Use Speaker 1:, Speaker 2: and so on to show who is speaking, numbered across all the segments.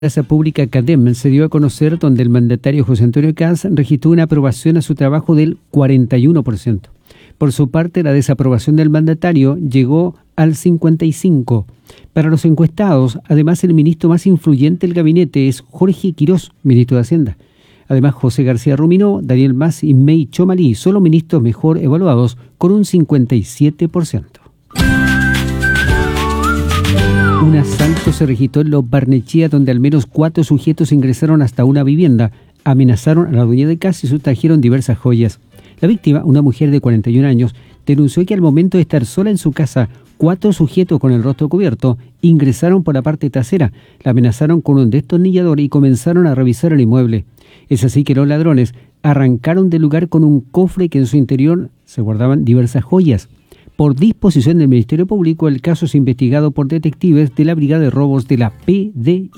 Speaker 1: Plaza Pública CADEM se dio a conocer, donde el mandatario José Antonio Kast registró una aprobación a su trabajo del 41%. Por su parte, la desaprobación del mandatario llegó al 55%. Para los encuestados, además, el ministro más influyente del gabinete es Jorge Quirós, ministro de Hacienda. Además, José García Ruminó, Daniel Mas y May Chomalí son los ministros mejor evaluados con un 57%. Un asalto se registró en Los Barnechea, donde al menos 4 sujetos ingresaron hasta una vivienda, amenazaron a la dueña de casa y sustrajeron diversas joyas. La víctima, una mujer de 41 años, denunció que al momento de estar sola en su casa, 4 sujetos con el rostro cubierto ingresaron por la parte trasera, la amenazaron con un destornillador y comenzaron a revisar el inmueble. Es así que los ladrones arrancaron del lugar con un cofre que en su interior se guardaban diversas joyas. Por disposición del Ministerio Público, el caso es investigado por detectives de la Brigada de Robos de la PDI.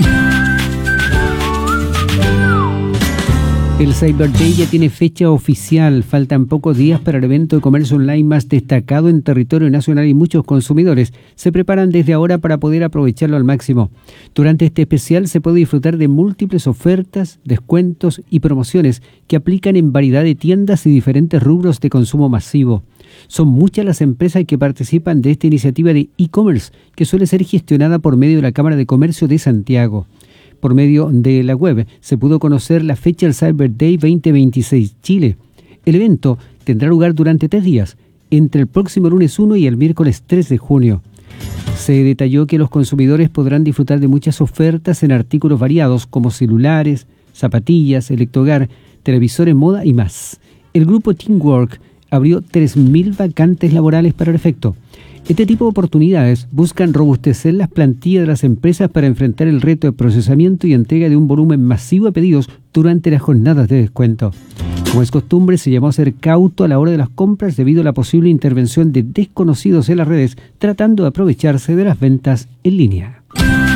Speaker 1: El Cyber Day ya tiene fecha oficial. Faltan pocos días para el evento de comercio online más destacado en territorio nacional y muchos consumidores se preparan desde ahora para poder aprovecharlo al máximo. Durante este especial se puede disfrutar de múltiples ofertas, descuentos y promociones que aplican en variedad de tiendas y diferentes rubros de consumo masivo. Son muchas las empresas que participan de esta iniciativa de e-commerce, que suele ser gestionada por medio de la Cámara de Comercio de Santiago. Por medio de la web se pudo conocer la fecha del Cyber Day 2026 Chile. El evento tendrá lugar durante 3 días, entre el próximo lunes 1 y el miércoles 3 de junio. Se detalló que los consumidores podrán disfrutar de muchas ofertas en artículos variados como celulares, zapatillas, electrohogar, televisores, moda y más. El grupo Teamwork abrió 3.000 vacantes laborales para el efecto. Este tipo de oportunidades buscan robustecer las plantillas de las empresas para enfrentar el reto de procesamiento y entrega de un volumen masivo de pedidos durante las jornadas de descuento. Como es costumbre, se llamó a ser cauto a la hora de las compras debido a la posible intervención de desconocidos en las redes tratando de aprovecharse de las ventas en línea.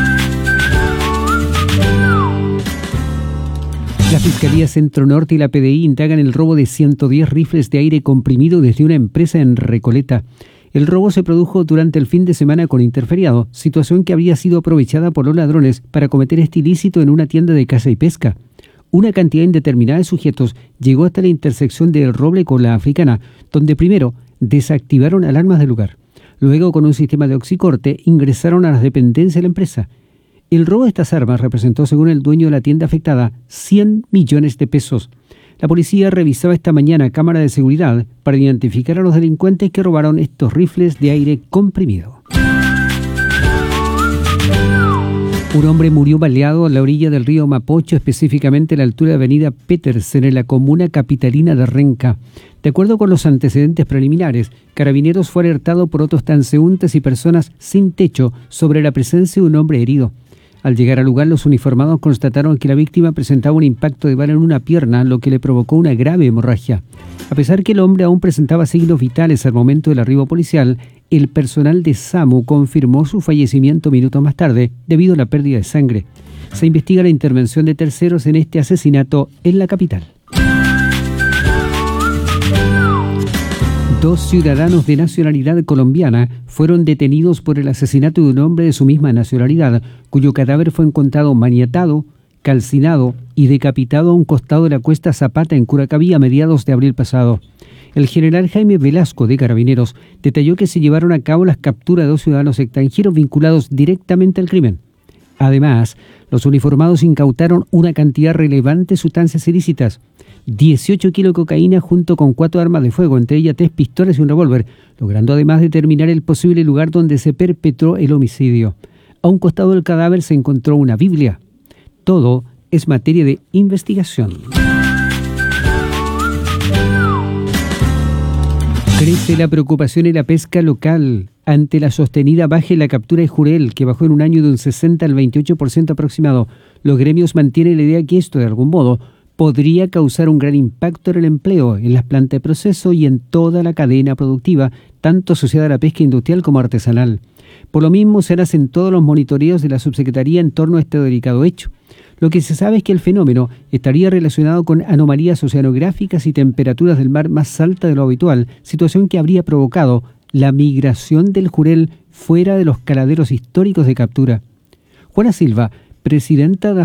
Speaker 1: La Fiscalía Centro Norte y la PDI indagan el robo de 110 rifles de aire comprimido desde una empresa en Recoleta. El robo se produjo durante el fin de semana con interferiado, situación que habría sido aprovechada por los ladrones para cometer este ilícito en una tienda de caza y pesca. Una cantidad indeterminada de sujetos llegó hasta la intersección del Roble con la Africana, donde primero desactivaron alarmas del lugar. Luego, con un sistema de oxicorte, ingresaron a las dependencias de la empresa. El robo de estas armas representó, según el dueño de la tienda afectada, 100 millones de pesos. La policía revisaba esta mañana cámaras de seguridad para identificar a los delincuentes que robaron estos rifles de aire comprimido. Un hombre murió baleado a la orilla del río Mapocho, específicamente a la altura de avenida Petersen, en la comuna capitalina de Renca. De acuerdo con los antecedentes preliminares, Carabineros fue alertado por otros transeúntes y personas sin techo sobre la presencia de un hombre herido. Al llegar al lugar, los uniformados constataron que la víctima presentaba un impacto de bala en una pierna, lo que le provocó una grave hemorragia. A pesar que el hombre aún presentaba signos vitales al momento del arribo policial, el personal de SAMU confirmó su fallecimiento minutos más tarde debido a la pérdida de sangre. Se investiga la intervención de terceros en este asesinato en la capital. 2 ciudadanos de nacionalidad colombiana fueron detenidos por el asesinato de un hombre de su misma nacionalidad, cuyo cadáver fue encontrado maniatado, calcinado y decapitado a un costado de la cuesta Zapata en Curacaví a mediados de abril pasado. El general Jaime Velasco de Carabineros detalló que se llevaron a cabo las capturas de 2 ciudadanos extranjeros vinculados directamente al crimen. Además, los uniformados incautaron una cantidad relevante de sustancias ilícitas, 18 kilos de cocaína junto con 4 armas de fuego, entre ellas 3 pistolas y un revólver, logrando además determinar el posible lugar donde se perpetró el homicidio. A un costado del cadáver se encontró una Biblia. Todo es materia de investigación. Crece la preocupación en la pesca local ante la sostenida baja en la captura de jurel, que bajó en un año de un 60 al 28% aproximado. Los gremios mantienen la idea que esto, de algún modo, podría causar un gran impacto en el empleo, en las plantas de proceso y en toda la cadena productiva, tanto asociada a la pesca industrial como artesanal. Por lo mismo, se hacen todos los monitoreos de la subsecretaría en torno a este delicado hecho. Lo que se sabe es que el fenómeno estaría relacionado con anomalías oceanográficas y temperaturas del mar más altas de lo habitual, situación que habría provocado la migración del jurel fuera de los caladeros históricos de captura. Juana Silva, presidenta